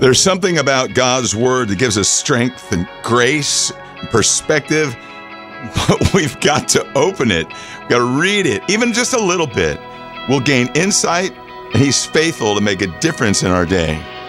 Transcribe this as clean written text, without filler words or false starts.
There's something about God's word that gives us strength and grace and perspective, but we've got to open it. We've got to read it, even just a little bit. We'll gain insight, and he's faithful to make a difference in our day.